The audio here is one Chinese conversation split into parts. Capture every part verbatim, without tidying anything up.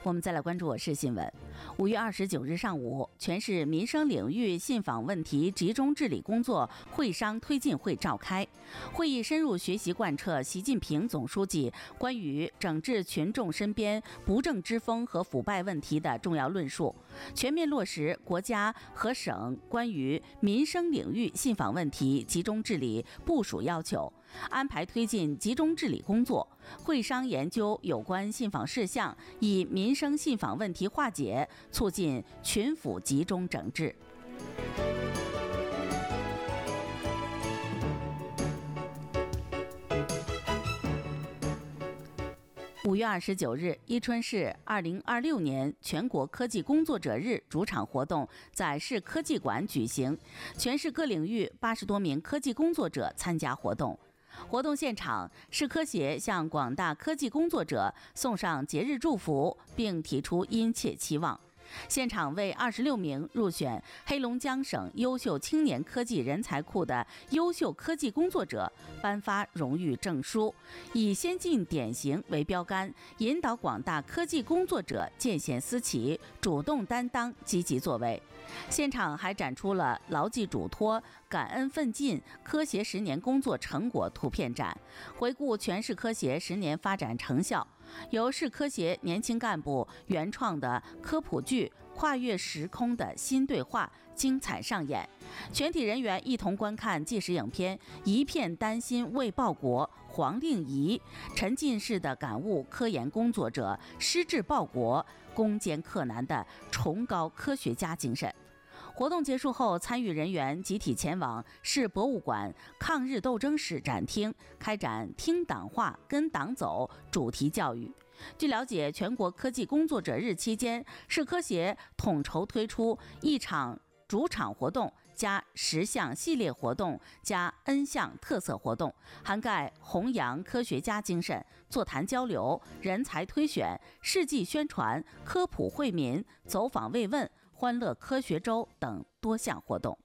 我们再来关注我市新闻。五月二十九日上午，全市民生领域信访问题集中治理工作会商推进会召开。会议深入学习贯彻习近平总书记关于整治群众身边不正之风和腐败问题的重要论述，全面落实国家和省关于民生领域信访问题集中治理部署要求，安排推进集中治理工作。会商研究有关信访事项，以民生信访问题化解，促进群府集中整治。五月二十九日，伊春市二零二六年全国科技工作者日主场活动在市科技馆举行，全市各领域八十多名科技工作者参加活动。活动现场，市科协向广大科技工作者送上节日祝福，并提出殷切期望。现场为二十六名入选黑龙江省优秀青年科技人才库的优秀科技工作者颁发荣誉证书，以先进典型为标杆，引导广大科技工作者见贤思齐，主动担当，积极作为。现场还展出了牢记嘱托、感恩奋进科协十年工作成果图片展，回顾全市科协十年发展成效。由市科协年轻干部原创的科普剧《跨越时空的新对话》精彩上演，全体人员一同观看纪实影片《一片丹心为报国》，黄令仪沉浸式的感悟科研工作者矢志报国、攻坚克难的崇高科学家精神。活动结束后，参与人员集体前往市博物馆抗日斗争史展厅，开展听党话跟党走主题教育。据了解，全国科技工作者日期间，市科协统筹推出一场主场活动加十项系列活动加 N 项特色活动，涵盖弘扬科学家精神、座谈交流、人才推选、事迹宣传、科普惠民、走访慰问、欢乐科学周等多项活动。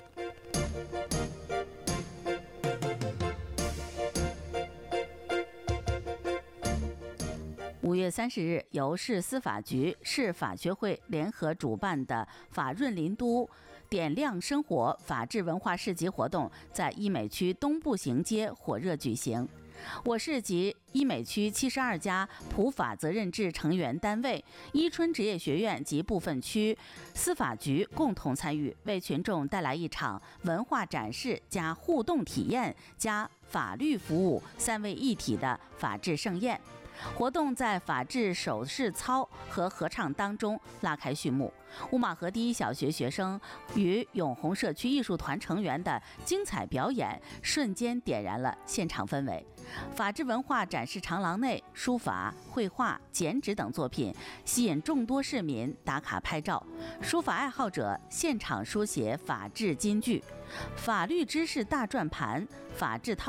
五月三十日，由市司法局、市法学会联合主办的法润林都点亮生活法治文化市集活动在医美区东部行街火热举行。我市及医美区七十二家普法责任制成员单位、伊春职业学院及部分区司法局共同参与，为群众带来一场文化展示加互动体验加法律服务三位一体的法治盛宴。活动在法治手势操和合唱当中拉开序幕。乌马河第一小学学生与永红社区艺术团成员的精彩表演，瞬间点燃了现场氛围。法治文化展示长廊内，书法、绘画、剪纸等作品吸引众多市民打卡拍照。书法爱好者现场书写法治金句、法律知识大转盘、法治套